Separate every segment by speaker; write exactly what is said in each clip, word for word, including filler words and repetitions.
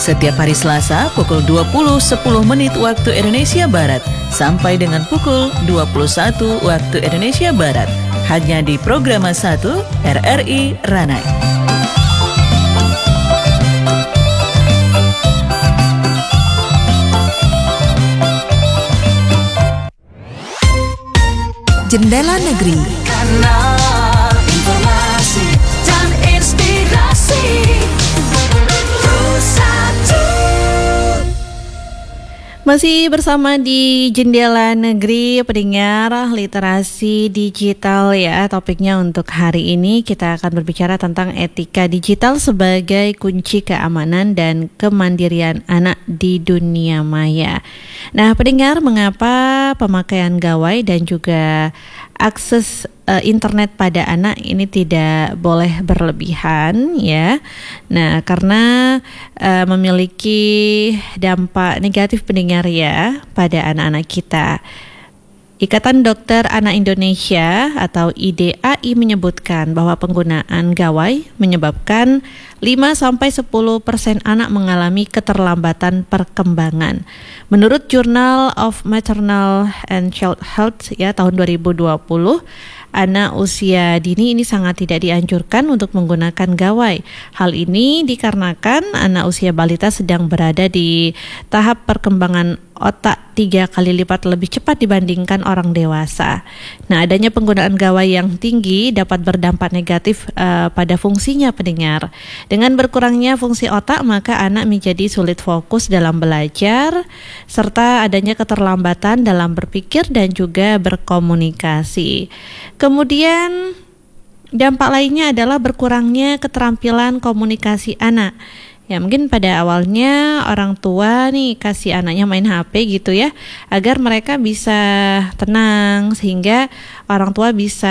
Speaker 1: Setiap hari Selasa pukul dua puluh sepuluh menit waktu Indonesia Barat sampai dengan pukul dua puluh satu waktu Indonesia Barat. Hanya di Programa satu R R I Ranai.
Speaker 2: Jendela Negeri,
Speaker 3: kanal informasi dan inspirasi.
Speaker 4: Masih bersama di Jendela Negeri, pendengar literasi digital ya. Topiknya untuk hari ini kita akan berbicara tentang etika digital sebagai kunci keamanan dan kemandirian anak di dunia maya. Nah, pendengar, mengapa pemakaian gawai dan juga akses uh, internet pada anak ini tidak boleh berlebihan ya. Nah, karena uh, memiliki dampak negatif, pendengar ya, pada anak-anak kita. Ikatan Dokter Anak Indonesia atau I D A I menyebutkan bahwa penggunaan gawai menyebabkan lima sampai sepuluh persen anak mengalami keterlambatan perkembangan. Menurut Journal of Maternal and Child Health ya tahun dua ribu dua puluh, anak usia dini ini sangat tidak dianjurkan untuk menggunakan gawai. Hal ini dikarenakan anak usia balita sedang berada di tahap perkembangan otak tiga kali lipat lebih cepat dibandingkan orang dewasa. Nah, adanya penggunaan gawai yang tinggi dapat berdampak negatif uh, pada fungsinya, pendengar. Dengan berkurangnya fungsi otak, maka anak menjadi sulit fokus dalam belajar, serta adanya keterlambatan dalam berpikir dan juga berkomunikasi. Kemudian dampak lainnya adalah berkurangnya keterampilan komunikasi anak. Ya, mungkin pada awalnya orang tua nih kasih anaknya main H P gitu ya, agar mereka bisa tenang sehingga orang tua bisa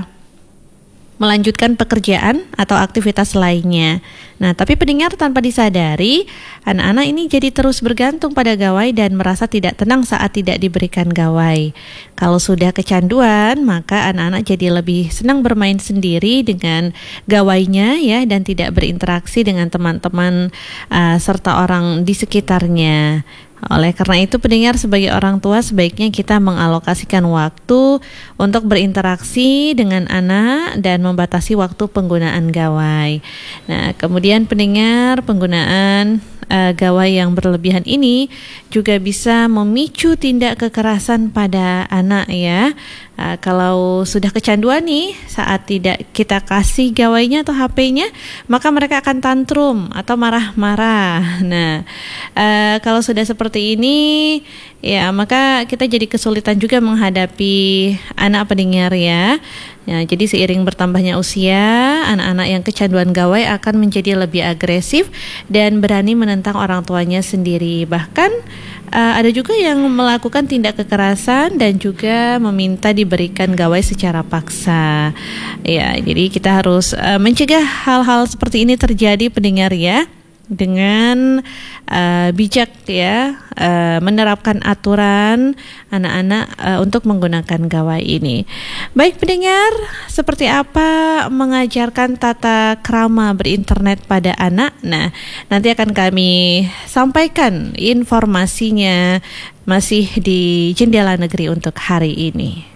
Speaker 4: melanjutkan pekerjaan atau aktivitas lainnya. Nah, tapi pendengar, tanpa disadari, anak-anak ini jadi terus bergantung pada gawai dan merasa tidak tenang saat tidak diberikan gawai. Kalau sudah kecanduan, maka anak-anak jadi lebih senang bermain sendiri dengan gawainya ya, dan tidak berinteraksi dengan teman-teman uh, serta orang di sekitarnya. Oleh karena itu, pendengar, sebagai orang tua sebaiknya kita mengalokasikan waktu untuk berinteraksi dengan anak dan membatasi waktu penggunaan gawai. Nah, kemudian pendengar, penggunaan uh, gawai yang berlebihan ini juga bisa memicu tindak kekerasan pada anak ya. Uh, kalau sudah kecanduan nih, saat tidak kita kasih gawainya atau H P-nya, maka mereka akan tantrum atau marah-marah. Nah, uh, kalau sudah seperti ini, ya maka kita jadi kesulitan juga menghadapi anak, pendengar ya. Ya, jadi seiring bertambahnya usia, anak-anak yang kecanduan gawai akan menjadi lebih agresif dan berani menentang orang tuanya sendiri. Bahkan uh, ada juga yang melakukan tindak kekerasan dan juga meminta diberikan gawai secara paksa. Ya, jadi kita harus uh, mencegah hal-hal seperti ini terjadi, pendengar ya, dengan uh, bijak ya, uh, menerapkan aturan anak-anak uh, untuk menggunakan gawai ini. Baik pendengar, seperti apa mengajarkan tata krama berinternet pada anak? Nah, nanti akan kami sampaikan informasinya masih di Jendela Negeri untuk hari ini.